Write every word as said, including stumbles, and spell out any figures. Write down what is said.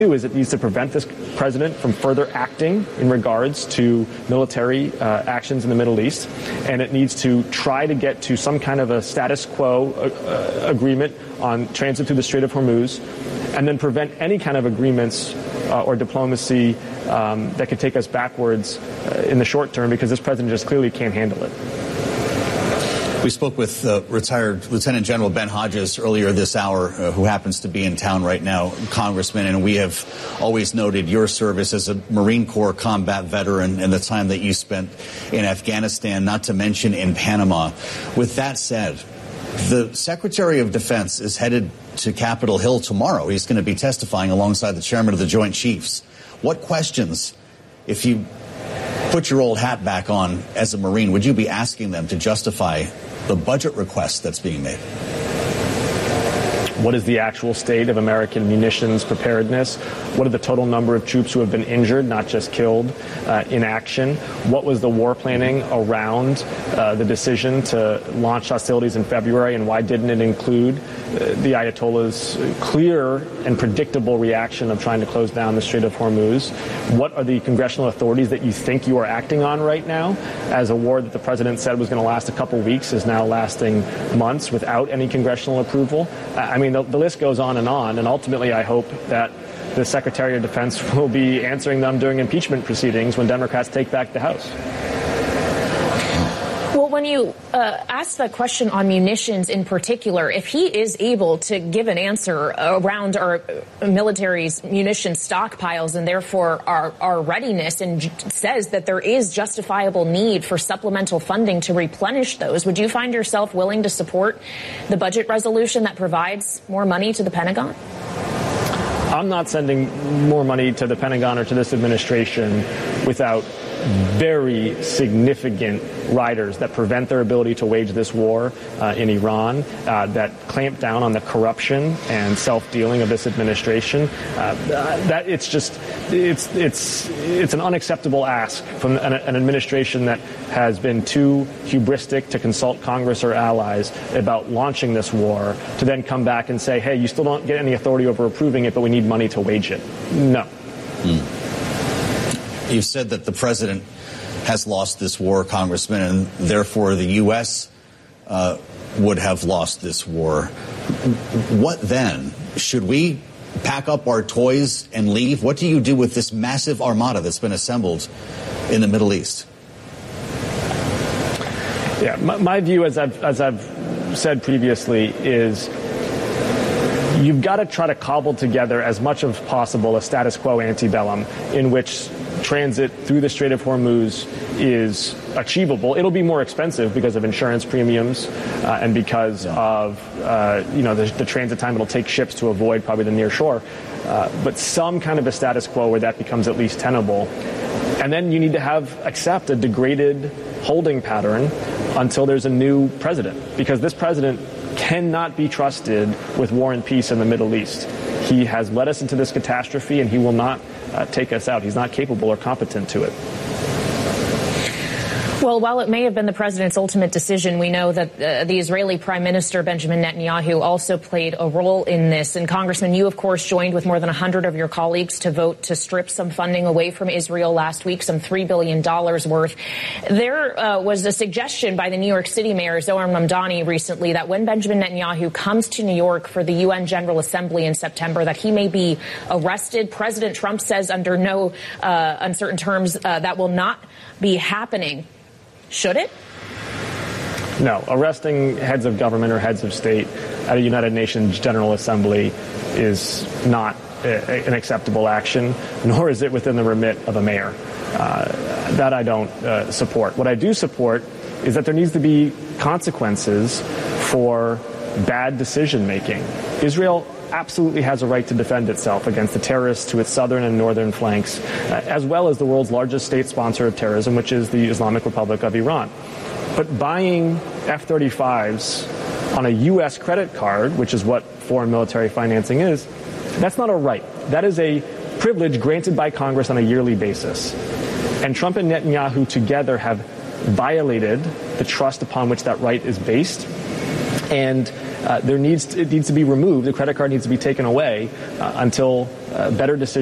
is it needs to prevent this president from further acting in regards to military uh, actions in the Middle East, and it needs to try to get to some kind of a status quo uh, agreement on transit through the Strait of Hormuz, and then prevent any kind of agreements uh, or diplomacy um, that could take us backwards uh, in the short term, because this president just clearly can't handle it. We spoke with uh, retired Lieutenant General Ben Hodges earlier this hour, uh, who happens to be in town right now, Congressman, and we have always noted your service as a Marine Corps combat veteran and the time that you spent in Afghanistan, not to mention in Panama. With that said, the Secretary of Defense is headed to Capitol Hill tomorrow. He's going to be testifying alongside the chairman of the Joint Chiefs. What questions, if you put your old hat back on as a Marine, would you be asking them to justify the budget request that's being made? What is the actual state of American munitions preparedness? What are the total number of troops who have been injured, not just killed, uh, in action? What was the war planning around uh, the decision to launch hostilities in February, and why didn't it include uh, the Ayatollah's clear and predictable reaction of trying to close down the Strait of Hormuz? What are the congressional authorities that you think you are acting on right now, as a war that the president said was going to last a couple weeks is now lasting months without any congressional approval? I mean, The, the list goes on and on, and ultimately I hope that the Secretary of Defense will be answering them during impeachment proceedings when Democrats take back the House. Well, when you uh, ask that question on munitions in particular, if he is able to give an answer around our military's munition stockpiles and therefore our, our readiness, and says that there is justifiable need for supplemental funding to replenish those, would you find yourself willing to support the budget resolution that provides more money to the Pentagon? I'm not sending more money to the Pentagon or to this administration without very significant riders that prevent their ability to wage this war uh, in Iran, uh, that clamp down on the corruption and self-dealing of this administration. Uh, that it's just it's it's it's an unacceptable ask from an, an administration that has been too hubristic to consult Congress or allies about launching this war, to then come back and say, hey, you still don't get any authority over approving it, but we need money to wage it. No. Mm. You've said that the president has lost this war, Congressman, and therefore the U S uh, would have lost this war. What then? Should we pack up our toys and leave? What do you do with this massive armada that's been assembled in the Middle East? Yeah, my, my view, as I've, as I've said previously, is you've got to try to cobble together as much as possible a status quo antebellum in which transit through the Strait of Hormuz is achievable. It'll be more expensive because of insurance premiums uh, and because yeah. of, uh, you know, the, the transit time it'll take ships to avoid probably the near shore. Uh, but some kind of a status quo where that becomes at least tenable. And then you need to have accept a degraded holding pattern until there's a new president, because this president cannot be trusted with war and peace in the Middle East. He has led us into this catastrophe, and he will not uh, take us out. He's not capable or competent to it. Well, while it may have been the president's ultimate decision, we know that uh, the Israeli Prime Minister Benjamin Netanyahu also played a role in this. And Congressman, you, of course, joined with more than one hundred of your colleagues to vote to strip some funding away from Israel last week, some three billion dollars worth. There uh, was a suggestion by the New York City Mayor, Zohar Mamdani, recently that when Benjamin Netanyahu comes to New York for the U N General Assembly in September, that he may be arrested. President Trump says under no uh, uncertain terms uh, that will not be happening. Should it? No. Arresting heads of government or heads of state at a United Nations General Assembly is not a, an acceptable action, nor is it within the remit of a mayor. Uh, that I don't uh, support. What I do support is that there needs to be consequences for bad decision making. Israel absolutely has a right to defend itself against the terrorists to its southern and northern flanks, uh, as well as the world's largest state sponsor of terrorism, which is the Islamic Republic of Iran. But buying F thirty-fives on a U S credit card, which is what foreign military financing is, that's not a right. That is a privilege granted by Congress on a yearly basis. And Trump and Netanyahu together have violated the trust upon which that right is based. And uh, there needs to, it needs to be removed. The credit card needs to be taken away uh, until uh, better decisions